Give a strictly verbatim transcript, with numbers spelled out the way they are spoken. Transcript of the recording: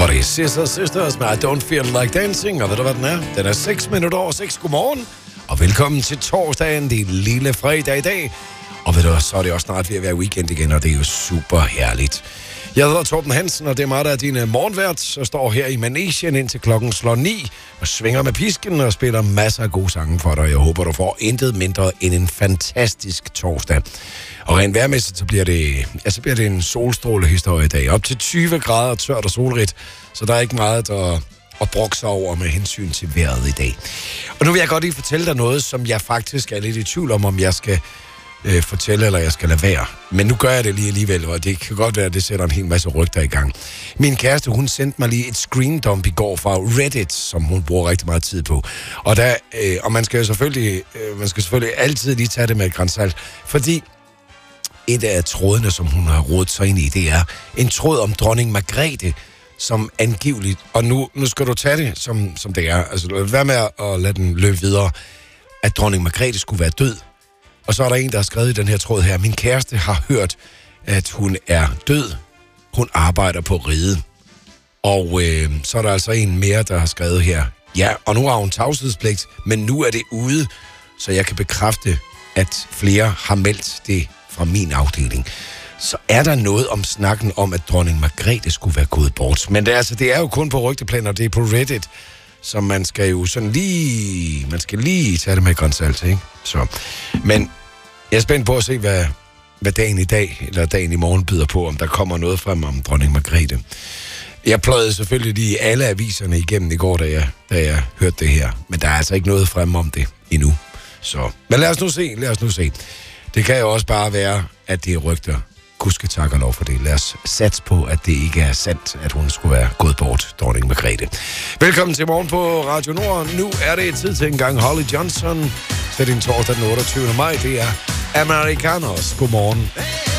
Hvor det er Sisters Sisters med I Don't Feel Like Dancing. Og ved du, hvad den er? Den er seks minutter over seks. Godmorgen. Og velkommen til torsdagen, det lille fredag i dag. Og ved du, så er det også snart ved at være weekend igen, og det er jo super herligt. Jeg hedder Torben Hansen, og det er mig, der er din morgenvært. Jeg står her i Manesien indtil klokken slår ni, og svinger med pisken og spiller masser af gode sange for dig. Jeg håber, du får intet mindre end en fantastisk torsdag. Og rent vejrmæssigt, så bliver det, ja, så bliver det en solstrålehistorie i dag. Op til tyve grader, tørt og solrigt, så der er ikke meget at, at brokke sig over med hensyn til vejret i dag. Og nu vil jeg godt lige fortælle dig noget, som jeg faktisk er lidt i tvivl om, om jeg skal øh, fortælle, eller jeg skal lade være. Men nu gør jeg det lige alligevel, og det kan godt være, at det sætter en hel masse rygter i gang. Min kæreste, hun sendte mig lige et screen dump i går fra Reddit, som hun bruger rigtig meget tid på. Og, der, øh, og man skal jo selvfølgelig, øh, man skal selvfølgelig altid lige tage det med et gran salt, fordi et af trådene, som hun har rodet sig ind i, det er en tråd om dronning Margrethe, som angiveligt, og nu, nu skal du tage det, som, som det er, altså vær med at lade den løbe videre, at dronning Margrethe skulle være død. Og så er der en, der har skrevet i den her tråd her, min kæreste har hørt, at hun er død. Hun arbejder på riget. Og øh, så er der altså en mere, der har skrevet her, ja, og nu har hun tavshedspligt, men nu er det ude, så jeg kan bekræfte, at flere har meldt det fra min afdeling. Så er der noget om snakken om, at dronning Margrethe skulle være gået bort. Men det er, altså, det er jo kun på rygteplan, og det er på Reddit, så man skal jo sådan lige, man skal lige tage det med gran salt, ikke? Så. Men jeg er spændt på at se, hvad, hvad dagen i dag, eller dagen i morgen byder på, om der kommer noget frem om dronning Margrethe. Jeg pløjede selvfølgelig lige alle aviserne igennem i går, da jeg, da jeg hørte det her. Men der er altså ikke noget frem om det endnu. Så. Men lad os nu se, lad os nu se. Det kan jo også bare være, at det er rygter. Gudske tak og lov for det. Lad os satse på, at det ikke er sandt, at hun skulle være gået bort, dronning Margrethe. Velkommen til morgen på Radio Nord. Nu er det tid til en gang Holly Johnson. Sæt en torsdag den otteogtyvende maj. Det er Americanos. Godmorgen.